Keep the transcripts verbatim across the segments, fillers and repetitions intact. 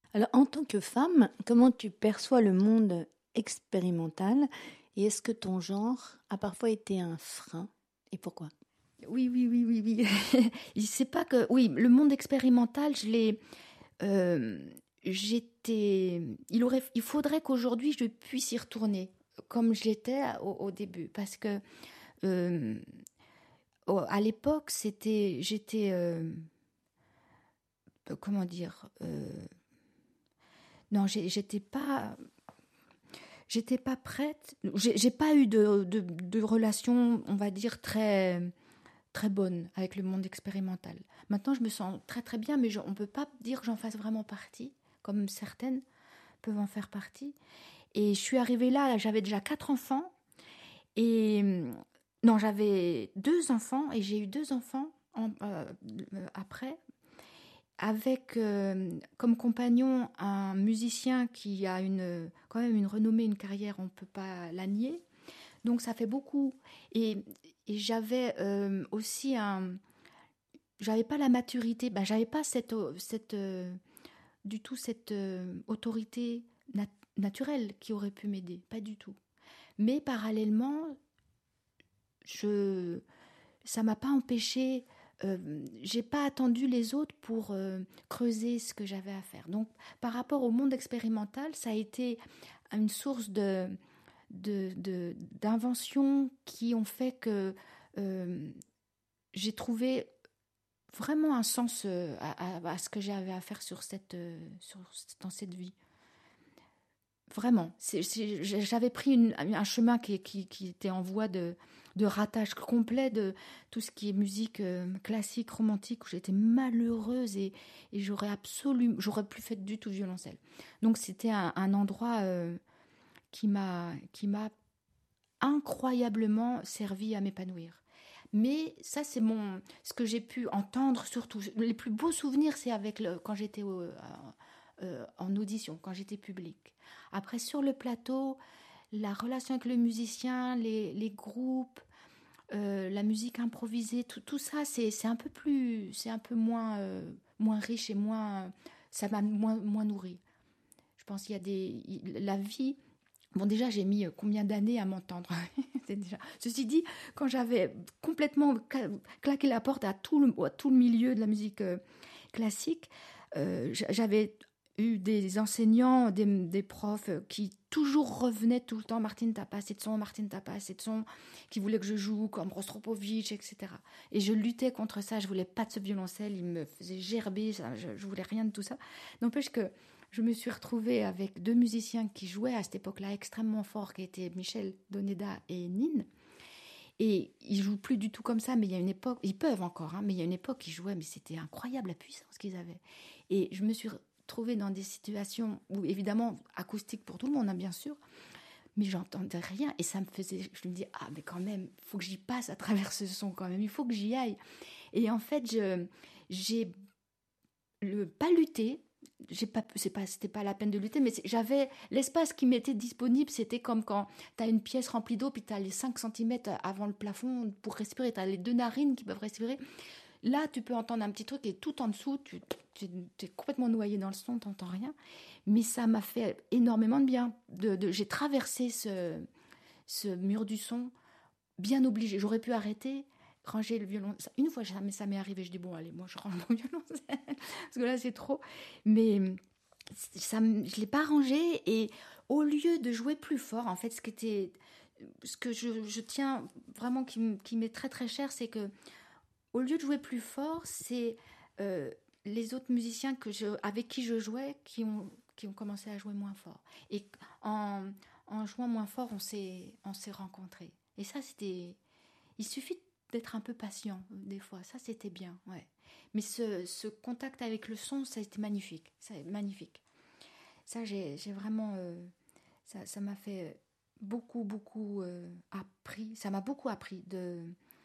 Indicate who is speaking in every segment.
Speaker 1: Alors, en tant que femme, comment tu perçois le monde expérimental et est-ce que ton genre a parfois été un frein et pourquoi?
Speaker 2: Oui, oui, oui, oui, oui. Il sait pas que... Oui, le monde expérimental, je l'ai... euh, j'étais... Il aurait... Il faudrait qu'aujourd'hui, je puisse y retourner comme je l'étais au, au début. Parce que, euh, au- à l'époque, c'était... J'étais... euh, comment dire euh, Non, j'ai- j'étais pas... J'étais pas prête. J'ai j'ai pas eu de, de, de relation, on va dire, très très bonne avec le monde expérimental. Maintenant, je me sens très très bien, mais je, on ne peut pas dire que j'en fasse vraiment partie, comme certaines peuvent en faire partie. Et je suis arrivée là, j'avais déjà quatre enfants, et non, j'avais deux enfants, et j'ai eu deux enfants en, euh, après, avec euh, comme compagnon un musicien qui a une, quand même une renommée, une carrière, on ne peut pas la nier. Donc ça fait beaucoup. Et, et j'avais euh, aussi un, j'avais pas la maturité, ben, j'avais pas cette, cette, euh, du tout cette euh, autorité nat- naturelle qui aurait pu m'aider, pas du tout. Mais parallèlement, je, ça m'a pas empêché, euh, j'ai pas attendu les autres pour euh, creuser ce que j'avais à faire. Donc, par rapport au monde expérimental, ça a été une source de, de, de- d'inventions qui ont fait que euh, j'ai trouvé vraiment un sens euh, à, à- à ce que j'avais à faire sur cette, euh, sur, dans cette vie. Vraiment. C'est- c'est- j'avais pris une- un chemin qui, qui, qui était en voie de, de ratage complet de tout ce qui est musique euh, classique, romantique, où j'étais malheureuse et, et j'aurais absolument, j'aurais plus fait du tout violoncelle. Donc c'était un, un endroit euh, qui m'a, qui m'a incroyablement servi à m'épanouir. Mais ça, c'est mon, ce que j'ai pu entendre surtout. Les plus beaux souvenirs, c'est avec le, quand j'étais au- euh, euh, en audition, quand j'étais publique. Après, sur le plateau, la relation avec le musicien, les, les groupes, euh, la musique improvisée, tout, tout ça, c'est, c'est un peu plus, c'est un peu moins, euh, moins riche et moins, ça m'a moins, moins nourri. Je pense qu'il y a des, la vie. Bon, déjà, j'ai mis combien d'années à m'entendre. C'est déjà... Ceci dit, quand j'avais complètement claqué la porte à tout le, à tout le milieu de la musique euh, classique, euh, j'avais eu des enseignants, des, des profs qui toujours revenaient tout le temps. Martine, t'as pas assez de son, Martine, t'as pas assez de son, qui voulaient que je joue comme Rostropovitch, et cetera. Et je luttais contre ça. Je voulais pas de ce violoncelle, il me faisait gerber, ça, je, je voulais rien de tout ça. N'empêche que je me suis retrouvée avec deux musiciens qui jouaient à cette époque-là extrêmement fort, qui étaient Michel Doneda et Nin. Et ils jouent plus du tout comme ça, mais il y a une époque, ils peuvent encore, hein, mais il y a une époque, ils jouaient, mais c'était incroyable la puissance qu'ils avaient. Et je me suis retrouvée dans des situations où, évidemment, acoustique pour tout le monde, hein, bien sûr, mais j'entendais rien et ça me faisait, je me dis, ah, mais quand même, il faut que j'y passe à travers ce son quand même, il faut que j'y aille. Et en fait, je, j'ai le, pas lutté, j'ai pas, c'est pas, c'était pas la peine de lutter, mais j'avais l'espace qui m'était disponible. C'était comme quand tu as une pièce remplie d'eau, puis tu as les cinq centimètres avant le plafond pour respirer, tu as les deux narines qui peuvent respirer. Là, tu peux entendre un petit truc et tout en dessous, tu, tu es complètement noyé dans le son, tu n'entends rien. Mais ça m'a fait énormément de bien. De, de, j'ai traversé ce, ce mur du son, bien obligé. J'aurais pu arrêter, ranger le violon. Une fois, ça, ça m'est arrivé, je dis, bon, allez, moi, je range mon violoncelle, parce que là, c'est trop. Mais ça, je ne l'ai pas rangé, et au lieu de jouer plus fort, en fait, ce, qui était, ce que je, je tiens vraiment, qui, qui m'est très, très cher, c'est que au lieu de jouer plus fort, c'est euh, les autres musiciens que je, avec qui je jouais qui ont, qui ont commencé à jouer moins fort. Et en, en jouant moins fort, on s'est, on s'est rencontrés. Et ça, c'était... Il suffit d'être un peu patient, des fois. Ça, c'était bien, ouais. Mais ce, ce contact avec le son, ça a été magnifique. C'est magnifique. Ça, j'ai, j'ai vraiment... Euh, ça, ça m'a fait beaucoup, beaucoup euh, appris. Ça m'a beaucoup appris de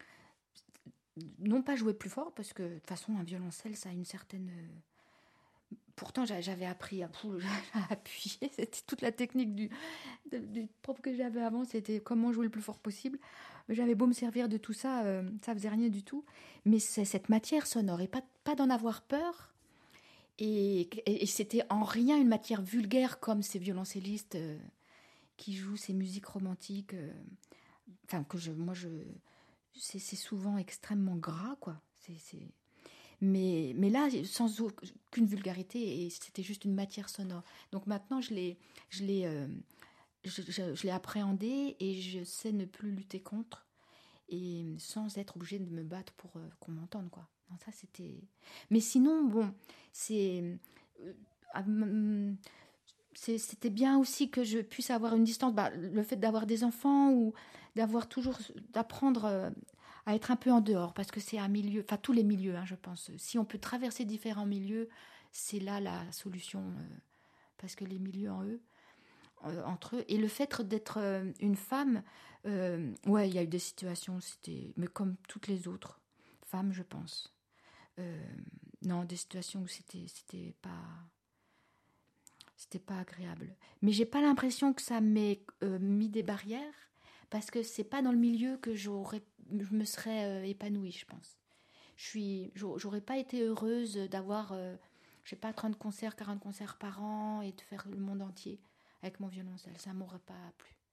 Speaker 2: non pas jouer plus fort, parce que de toute façon, un violoncelle, ça a une certaine... Pourtant, j'avais appris à, à appuyer, c'était toute la technique du, de, du prof que j'avais avant, c'était comment jouer le plus fort possible. J'avais beau me servir de tout ça, euh, ça faisait rien du tout. Mais c'est cette matière sonore, et pas, pas d'en avoir peur, Et, et, et c'était en rien une matière vulgaire comme ces violoncellistes euh, qui jouent ces musiques romantiques. euh, Enfin, que je, moi, je, c'est, c'est souvent extrêmement gras, quoi. C'est, c'est... Mais, mais là, sans aucune vulgarité, et c'était juste une matière sonore. Donc maintenant, je l'ai, je l'ai, euh, je, je, je l'ai appréhendé et je sais ne plus lutter contre, et sans être obligée de me battre pour euh, qu'on m'entende, quoi. Non, ça, c'était... Mais sinon, bon, c'est... euh, c'est, c'était bien aussi que je puisse avoir une distance. Bah, le fait d'avoir des enfants ou d'avoir toujours, d'apprendre euh, à être un peu en dehors, parce que c'est un milieu, enfin tous les milieux, hein, je pense. Si on peut traverser différents milieux, c'est là la solution, euh, parce que les milieux en eux, euh, entre eux, et le fait d'être euh, une femme, euh, ouais, il y a eu des situations, c'était, mais comme toutes les autres femmes, je pense. Euh, non, des situations où c'était, c'était pas c'était pas agréable. Mais j'ai pas l'impression que ça m'ait euh, mis des barrières, parce que c'est pas dans le milieu que j'aurais, je me serais euh, épanouie, je pense. Je suis, j'aurais pas été heureuse d'avoir, euh, je sais pas, trente concerts, quarante concerts par an et de faire le monde entier avec mon violoncelle. Ça m'aurait pas plu.